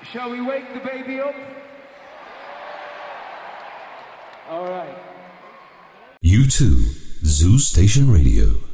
Shall we wake the baby up? All right. U2, Zoo Station Radio.